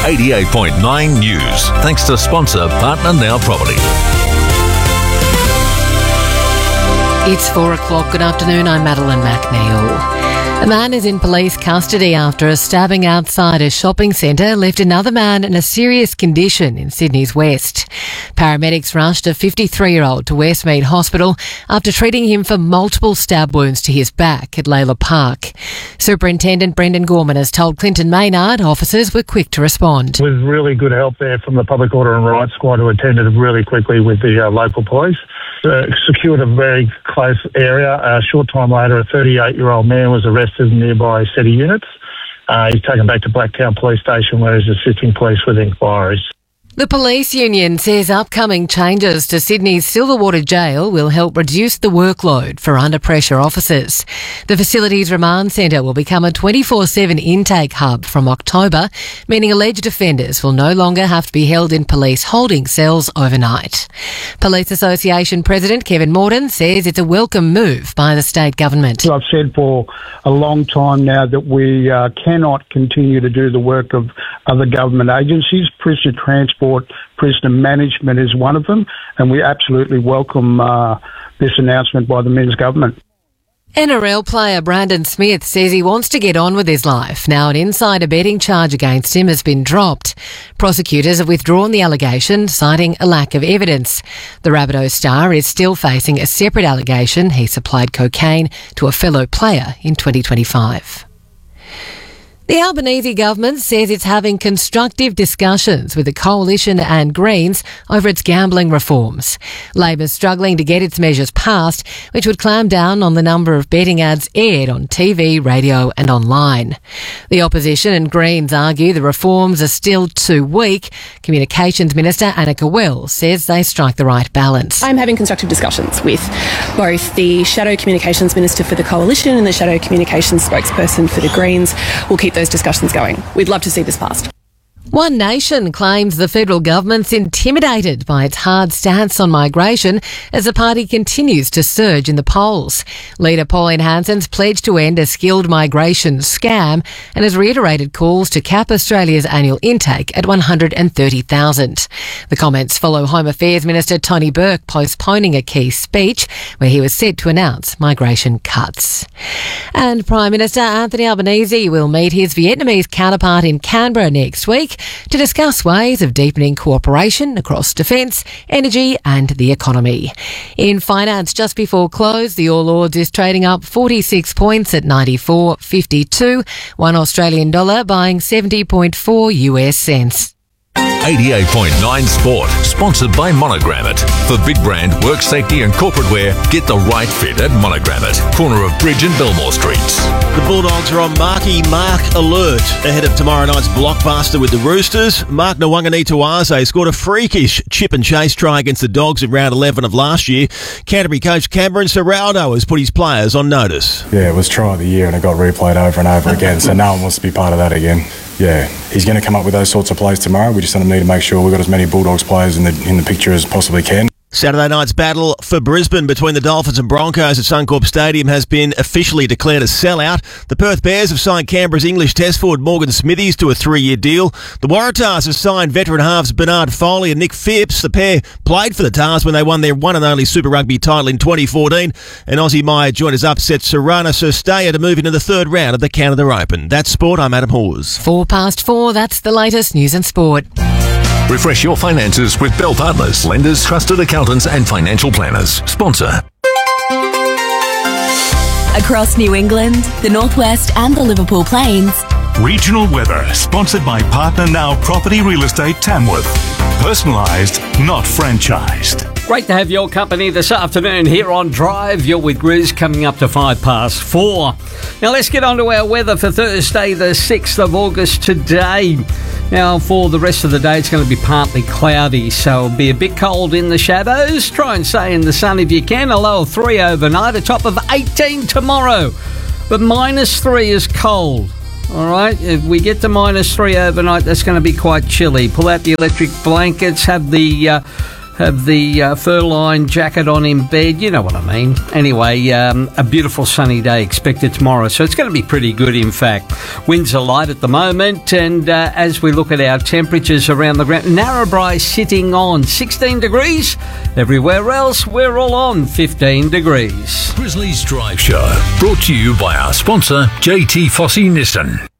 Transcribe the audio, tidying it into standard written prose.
88.9 News. Thanks to sponsor Partner Now Property. It's 4 o'clock. Good afternoon. I'm Madeline McNeil. A man is in police custody after a stabbing outside a shopping centre left another man in a serious condition in Sydney's West. Paramedics rushed a 53-year-old to Westmead Hospital after treating him for multiple stab wounds to his back at Layla Park. Superintendent Brendan Gorman has told Clinton Maynard officers were quick to respond. With really good help there from the Public Order and Rights Squad, who attended really quickly with the local police. Secured a very close area. A short time later, a 38-year-old man was arrested in nearby city units. He's taken back to Blacktown Police Station where he's assisting police with inquiries. The police union says upcoming changes to Sydney's Silverwater Jail will help reduce the workload for under-pressure officers. The facility's remand centre will become a 24/7 intake hub from October, meaning alleged offenders will no longer have to be held in police holding cells overnight. Police Association President Kevin Morton says it's a welcome move by the state government. I've said for a long time now that we cannot continue to do the work of other government agencies. Prisoner transport, prisoner management is one of them, and we absolutely welcome this announcement by the Men's government. NRL player Brandon Smith says he wants to get on with his life. Now an insider betting charge against him has been dropped. Prosecutors have withdrawn the allegation, citing a lack of evidence. The Rabbitohs star is still facing a separate allegation he supplied cocaine to a fellow player in 2025. The Albanese government says it's having constructive discussions with the Coalition and Greens over its gambling reforms. Labor's struggling to get its measures passed, which would clamp down on the number of betting ads aired on TV, radio and online. The opposition and Greens argue the reforms are still too weak. Communications Minister Annika Wells says they strike the right balance. I'm having constructive discussions with both the Shadow Communications Minister for the Coalition and the Shadow Communications spokesperson for the Greens. We'll keep those discussions going. We'd love to see this passed. One Nation claims the federal government's intimidated by its hard stance on migration as the party continues to surge in the polls. Leader Pauline Hanson's pledged to end a skilled migration scam and has reiterated calls to cap Australia's annual intake at 130,000. The comments follow Home Affairs Minister Tony Burke postponing a key speech where he was set to announce migration cuts. And Prime Minister Anthony Albanese will meet his Vietnamese counterpart in Canberra next week to discuss ways of deepening cooperation across defence, energy and the economy. In finance, just before close, the All Ords is trading up 46 points at 94.52, one Australian dollar buying 70.4 US cents. 88.9 Sport, sponsored by Monogram It. For big brand, work safety and corporate wear, get the right fit at Monogram It, corner of Bridge and Belmore Streets. The Bulldogs are on Marky Mark alert ahead of tomorrow night's blockbuster with the Roosters. Mark Nwanganituaze scored a freakish chip and chase try against the Dogs in round 11 of last year. Canterbury coach Cameron Serraldo has put his players on notice. Yeah, it was try of the year and it got replayed over and over again, so no one wants to be part of that again. Yeah, he's going to come up with those sorts of plays tomorrow. We just need to make sure we've got as many Bulldogs players in the picture as possibly can. Saturday night's battle for Brisbane between the Dolphins and Broncos at Suncorp Stadium has been officially declared a sellout. The Perth Bears have signed Canberra's English test forward Morgan Smithies to a 3-year deal. The Waratahs have signed veteran halves Bernard Foley and Nick Phipps. The pair played for the Tars when they won their one and only Super Rugby title in 2014. And Aussie Meyer joined his upset Sarana Surstaya to move into the third round of the Canada Open. That's sport. I'm Adam Hawes. 4:04. That's the latest news and sport. Refresh your finances with Bell Partners, lenders, trusted accountants and financial planners. Sponsor. Across New England, the Northwest and the Liverpool Plains. Regional weather, sponsored by Partner Now Property Real Estate Tamworth. Personalised, not franchised. Great to have your company this afternoon here on Drive. You're with Grizz coming up to 4:05. Now let's get on to our weather for Thursday, the 6th of August today. Now for the rest of the day, it's going to be partly cloudy, so it'll be a bit cold in the shadows. Try and stay in the sun if you can. A low of 3 overnight, a top of 18 tomorrow. But -3 is cold. All right, if we get to -3 overnight, that's going to be quite chilly. Pull out the electric blankets, have the have the fur-lined jacket on in bed. You know what I mean. Anyway, a beautiful sunny day expected tomorrow, so it's going to be pretty good, in fact. Winds are light at the moment, and as we look at our temperatures around the ground, Narrabri sitting on 16 degrees. Everywhere else, we're all on 15 degrees. Grizzlies Drive Show, brought to you by our sponsor, JT Fossey Nissan.